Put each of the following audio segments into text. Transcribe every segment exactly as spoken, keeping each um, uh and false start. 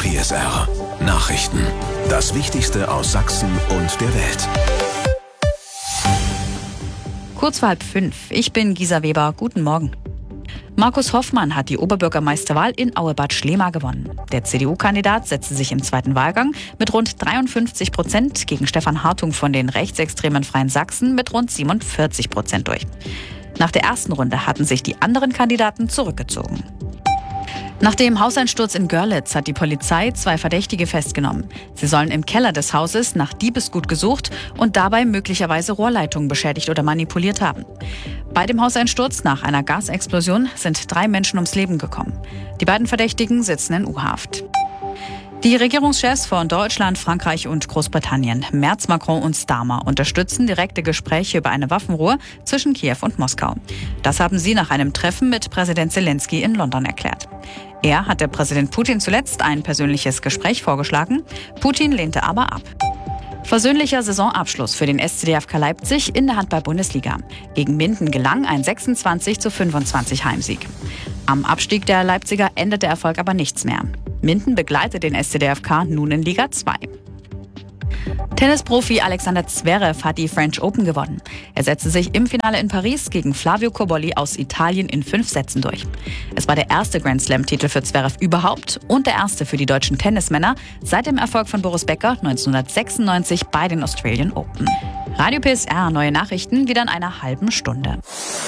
P S R Nachrichten. Das Wichtigste aus Sachsen und der Welt. Kurz vor halb fünf. Ich bin Gisa Weber. Guten Morgen. Markus Hoffmann hat die Oberbürgermeisterwahl in Auebad Schlema gewonnen. Der C D U-Kandidat setzte sich im zweiten Wahlgang mit rund dreiundfünfzig Prozent gegen Stefan Hartung von den rechtsextremen Freien Sachsen mit rund siebenundvierzig Prozent durch. Nach der ersten Runde hatten sich die anderen Kandidaten zurückgezogen. Nach dem Hauseinsturz in Görlitz hat die Polizei zwei Verdächtige festgenommen. Sie sollen im Keller des Hauses nach Diebesgut gesucht und dabei möglicherweise Rohrleitungen beschädigt oder manipuliert haben. Bei dem Hauseinsturz nach einer Gasexplosion sind drei Menschen ums Leben gekommen. Die beiden Verdächtigen sitzen in U-Haft. Die Regierungschefs von Deutschland, Frankreich und Großbritannien, Merz, Macron und Starmer, unterstützen direkte Gespräche über eine Waffenruhe zwischen Kiew und Moskau. Das haben sie nach einem Treffen mit Präsident Zelensky in London erklärt. Er hatte Präsident Putin zuletzt ein persönliches Gespräch vorgeschlagen. Putin lehnte aber ab. Versöhnlicher Saisonabschluss für den S C D F K Leipzig in der Handball-Bundesliga. Gegen Minden gelang ein sechsundzwanzig zu fünfundzwanzig Heimsieg. Am Abstieg der Leipziger ändert der Erfolg aber nichts mehr. Minden begleitet den S C D F K nun in Liga zwei. Tennisprofi Alexander Zverev hat die French Open gewonnen. Er setzte sich im Finale in Paris gegen Flavio Cobolli aus Italien in fünf Sätzen durch. Es war der erste Grand Slam-Titel für Zverev überhaupt und der erste für die deutschen Tennismänner seit dem Erfolg von Boris Becker neunzehnhundertsechsundneunzig bei den Australian Open. Radio P S R, neue Nachrichten wieder in einer halben Stunde.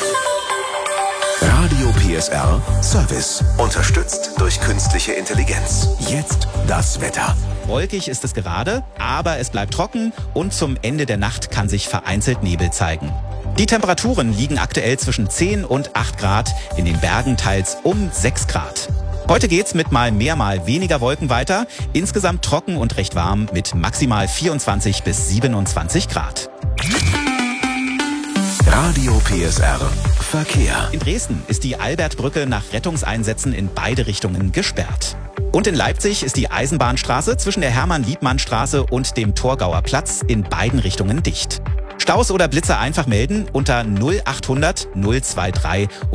Radio P S R Service. Unterstützt durch künstliche Intelligenz. Jetzt das Wetter. Wolkig ist es gerade, aber es bleibt trocken und zum Ende der Nacht kann sich vereinzelt Nebel zeigen. Die Temperaturen liegen aktuell zwischen zehn und acht Grad, in den Bergen teils um sechs Grad. Heute geht's mit mal mehr, mal weniger Wolken weiter. Insgesamt trocken und recht warm mit maximal vierundzwanzig bis siebenundzwanzig Grad. Radio P S R Verkehr. In Dresden ist die Albertbrücke nach Rettungseinsätzen in beide Richtungen gesperrt. Und in Leipzig ist die Eisenbahnstraße zwischen der Hermann-Liebmann-Straße und dem Torgauer Platz in beiden Richtungen dicht. Staus oder Blitze einfach melden unter null achthundert null drei drei und